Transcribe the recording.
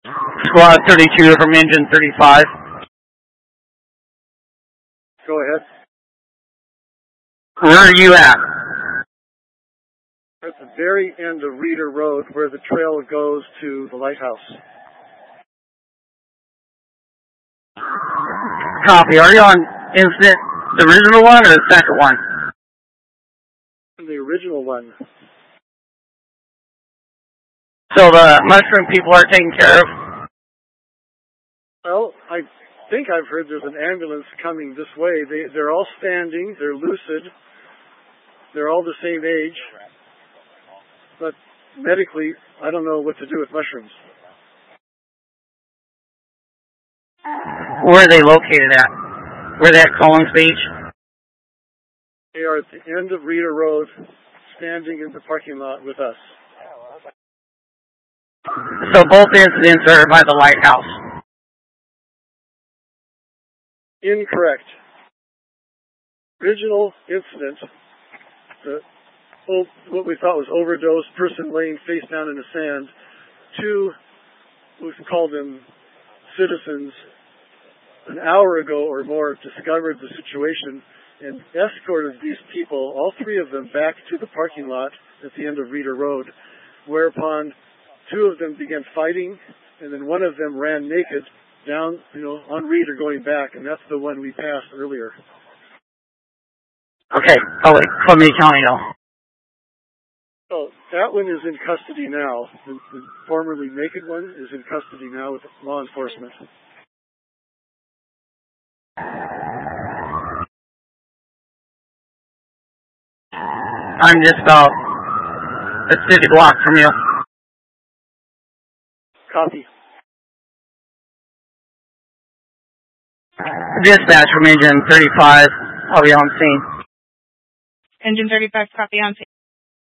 Squad 32 from engine 35. Go ahead. Where are you at? At the very end of Reeder Road where the trail goes to the lighthouse. Copy. Are you on incident, the original one or the second one? The original one. So the mushroom people are taken care of? Well, I think I've heard there's an ambulance coming this way. They're all standing. They're lucid. They're all the same age. But medically, I don't know what to do with mushrooms. Where are they located at? Where they at Collins Beach? They are at the end of Reeder Road, standing in the parking lot with us. So both incidents are by the lighthouse? Incorrect. Original incident, what we thought was overdose, person laying face down in the sand. Two, we call them citizens, an hour ago or more discovered the situation and escorted these people, all three of them, back to the parking lot at the end of Reeder Road, whereupon two of them began fighting, and then one of them ran naked down, on Reeder going back, and that's the one we passed earlier. Okay, Columbia County now. So that one is in custody now. The formerly naked one is in custody now with law enforcement. I'm just about a city block from you. Copy. Dispatch from engine 35. I'll be on scene. Engine 35, copy on scene.